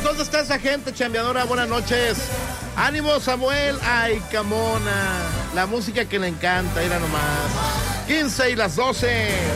¿dónde está esa gente chambeadora? Buenas noches. Ánimo, Samuel. Ay, Camona. La música que le encanta, mira nomás. 15 y las 12.